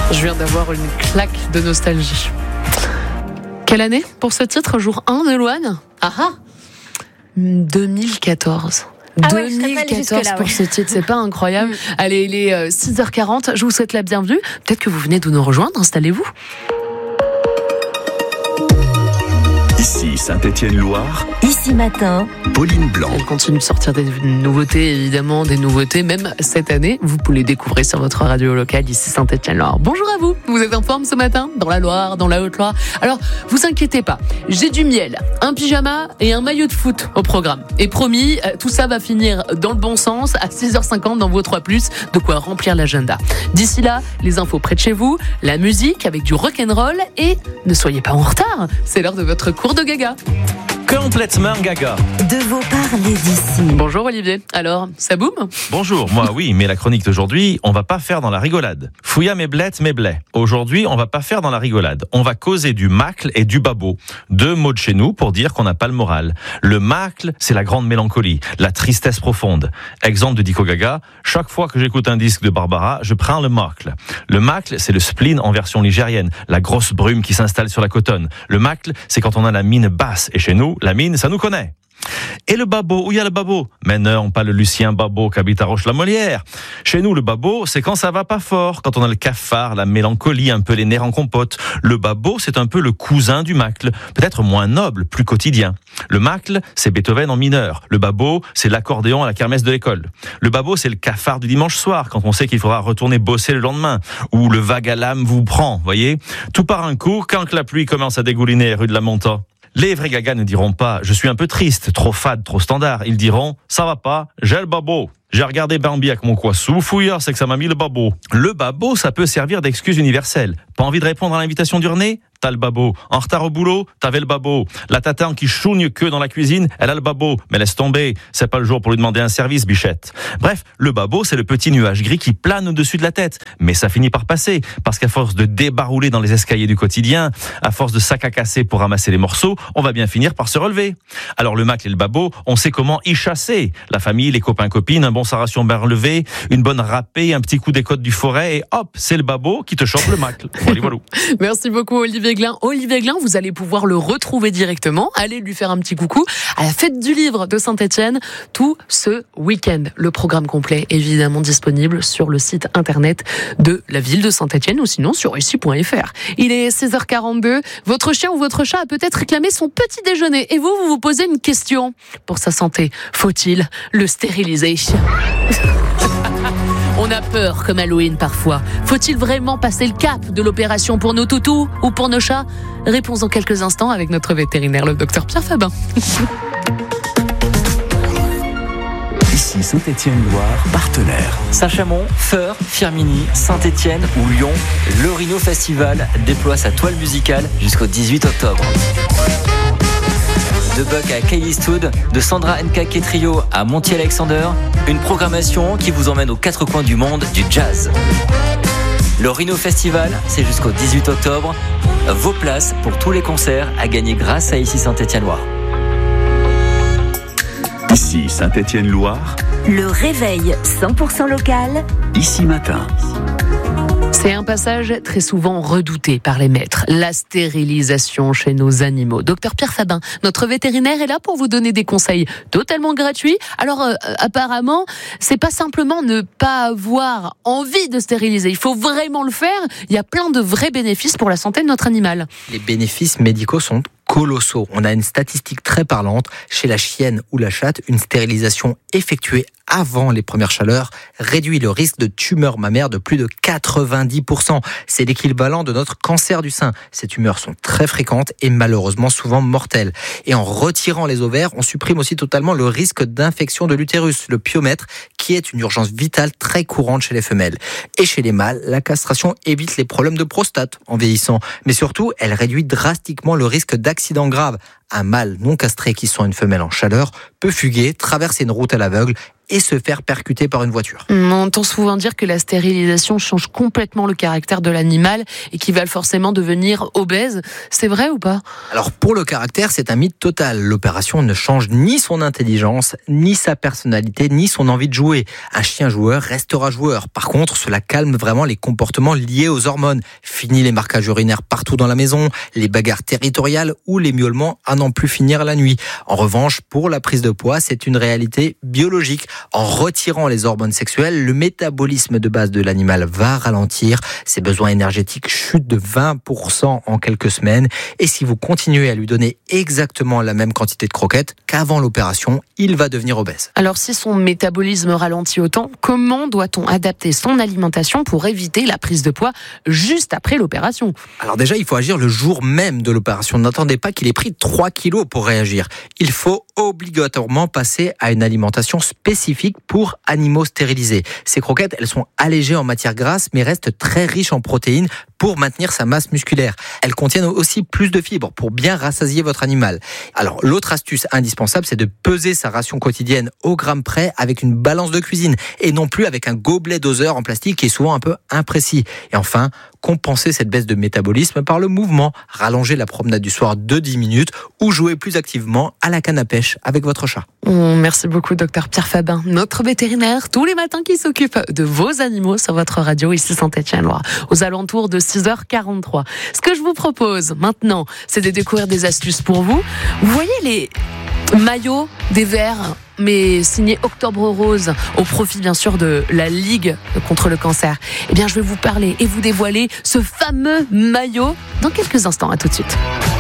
Je viens d'avoir une claque de nostalgie. Quelle année pour ce titre, jour 1 de Louane ? 2014. Ah ouais, 2014 pour ce titre, c'est pas incroyable. Allez, il est 6h40, je vous souhaite la bienvenue. Peut-être que vous venez de nous rejoindre, installez-vous. Ici Saint-Étienne-Loire. Ici Matin. Pauline Blanc. Elle continue de sortir des nouveautés, évidemment, des nouveautés. Même cette année, vous pouvez les découvrir sur votre radio locale, ici Saint-Étienne-Loire. Bonjour à vous. Vous êtes en forme ce matin ? Dans la Loire, dans la Haute-Loire. Alors, vous inquiétez pas. J'ai du miel, un pyjama et un maillot de foot au programme. Et promis, tout ça va finir dans le bon sens à 6h50 dans vos 3+. De quoi remplir l'agenda. D'ici là, les infos près de chez vous, la musique avec du rock'n'roll et ne soyez pas en retard. C'est l'heure de votre cours de Gaga. Complètement gaga. De vos parler d'ici. Bonjour Olivier. Alors, ça boum ? Bonjour, moi oui, mais la chronique d'aujourd'hui, on va pas faire dans la rigolade. Fouilla mes blettes, mes blés. Aujourd'hui, on va pas faire dans la rigolade. On va causer du macle et du babo. 2 mots de chez nous pour dire qu'on n'a pas le moral. Le macle, c'est la grande mélancolie, la tristesse profonde. Exemple de Dico Gaga, chaque fois que j'écoute un disque de Barbara, je prends le macle. Le macle, c'est le spleen en version ligérienne, la grosse brume qui s'installe sur la cotonne. Le macle, c'est quand on a la mine basse. Et chez nous, la mine, ça nous connaît. Et le babo, où il y a le babo ? Mais non, pas le Lucien Babo qui habite à Roche-la-Molière. Chez nous, le babo, c'est quand ça va pas fort, quand on a le cafard, la mélancolie, un peu les nerfs en compote. Le babo, c'est un peu le cousin du macle, peut-être moins noble, plus quotidien. Le macle, c'est Beethoven en mineur. Le babo, c'est l'accordéon à la kermesse de l'école. Le babo, c'est le cafard du dimanche soir, quand on sait qu'il faudra retourner bosser le lendemain. Ou le vague à l'âme vous prend, voyez ? Tout par un coup, quand la pluie commence à dégouliner rue de la Monta. Les vrais gagas ne diront pas « je suis un peu triste, trop fade, trop standard ». Ils diront « ça va pas, j'ai le babo ». J'ai regardé Bambi avec mon coissou, fouillard, c'est que ça m'a mis le babo. Le babo, ça peut servir d'excuse universelle. Pas envie de répondre à l'invitation d'urner ? T'as le babo. En retard au boulot ? T'avais le babo. La tatan qui chougne que dans la cuisine, elle a le babo. Mais laisse tomber, c'est pas le jour pour lui demander un service, bichette. Bref, le babo, c'est le petit nuage gris qui plane au-dessus de la tête. Mais ça finit par passer, parce qu'à force de débarouler dans les escaliers du quotidien, à force de sac à casser pour ramasser les morceaux, on va bien finir par se relever. Alors le macle et le babo, on sait comment y chasser. La famille, les copains-copines, un bon saration bien relevé, une bonne râpée, un petit coup des côtes du forêt, et hop, c'est le babo qui te chope le macle. Voilà. Merci beaucoup Olivier Glin. Olivier Glin, vous allez pouvoir le retrouver directement. Allez lui faire un petit coucou à la fête du livre de Saint-Étienne tout ce week-end. Le programme complet évidemment disponible sur le site internet de la ville de Saint-Étienne ou sinon sur ici.fr. Il est 16h42. Votre chien ou votre chat a peut-être réclamé son petit déjeuner et vous vous posez une question. Pour sa santé, faut-il le stériliser ? On a peur comme Halloween parfois. Faut-il vraiment passer le cap de l'opération pour nos toutous ou pour nos chats ? Réponse dans quelques instants avec notre vétérinaire, le docteur Pierre Fabin. Ici Saint-Étienne-Loire, partenaire. Saint-Chamond, Feur, Firminy, Saint-Étienne ou Lyon, le Rhino Festival déploie sa toile musicale jusqu'au 18 octobre. De Buck à Kylie Eastwood, de Sandra Nkake Trio à Monty Alexander, une programmation qui vous emmène aux 4 coins du monde du jazz. Le Rhino Festival, c'est jusqu'au 18 octobre. Vos places pour tous les concerts à gagner grâce à Ici Saint-Étienne-Loire. Ici Saint-Étienne-Loire. Le réveil 100% local. Ici Matin. C'est un passage très souvent redouté par les maîtres, la stérilisation chez nos animaux. Docteur Pierre Fabin, notre vétérinaire, est là pour vous donner des conseils totalement gratuits. Alors apparemment, c'est pas simplement ne pas avoir envie de stériliser, il faut vraiment le faire. Il y a plein de vrais bénéfices pour la santé de notre animal. Les bénéfices médicaux sont colossaux. On a une statistique très parlante. Chez la chienne ou la chatte, une stérilisation effectuée avant les premières chaleurs réduit le risque de tumeur mammaire de plus de 90%. C'est l'équivalent de notre cancer du sein. Ces tumeurs sont très fréquentes et malheureusement souvent mortelles. Et en retirant les ovaires, on supprime aussi totalement le risque d'infection de l'utérus, le pyomètre, qui est une urgence vitale très courante chez les femelles. Et chez les mâles, la castration évite les problèmes de prostate en vieillissant. Mais surtout, elle réduit drastiquement le risque d'accident grave. Un mâle non castré qui sent une femelle en chaleur peut fuguer, traverser une route à l'aveugle et se faire percuter par une voiture. On entend souvent dire que la stérilisation change complètement le caractère de l'animal et qu'il va forcément devenir obèse. C'est vrai ou pas ? Alors pour le caractère, c'est un mythe total. L'opération ne change ni son intelligence, ni sa personnalité, ni son envie de jouer. Un chien joueur restera joueur. Par contre, cela calme vraiment les comportements liés aux hormones. Fini les marquages urinaires partout dans la maison, les bagarres territoriales ou les miaulements à n'en plus finir la nuit. En revanche, pour la prise de poids, c'est une réalité biologique. En retirant les hormones sexuelles, le métabolisme de base de l'animal va ralentir. Ses besoins énergétiques chutent de 20% en quelques semaines. Et si vous continuez à lui donner exactement la même quantité de croquettes qu'avant l'opération, il va devenir obèse. Alors si son métabolisme ralentit autant, comment doit-on adapter son alimentation pour éviter la prise de poids juste après l'opération ? Alors déjà, il faut agir le jour même de l'opération. N'attendez pas qu'il ait pris 3 kilos pour réagir. Il faut obligatoirement passer à une alimentation spécifique pour animaux stérilisés. Ces croquettes, elles sont allégées en matière grasse mais restent très riches en protéines pour maintenir sa masse musculaire. Elles contiennent aussi plus de fibres pour bien rassasier votre animal. Alors, l'autre astuce indispensable, c'est de peser sa ration quotidienne au gramme près avec une balance de cuisine et non plus avec un gobelet doseur en plastique qui est souvent un peu imprécis. Et enfin, compenser cette baisse de métabolisme par le mouvement. Rallonger la promenade du soir de 10 minutes ou jouer plus activement à la canne à pêche avec votre chat. Merci beaucoup, docteur Pierre Fabin, notre vétérinaire, tous les matins qui s'occupe de vos animaux sur votre radio ici Saint-Étienne-Loire, aux alentours de 6h43. Ce que je vous propose maintenant, c'est de découvrir des astuces pour vous. Vous voyez les maillots des Verts, mais signé Octobre Rose, au profit bien sûr de la Ligue contre le cancer. Eh bien, je vais vous parler et vous dévoiler ce fameux maillot dans quelques instants. À tout de suite.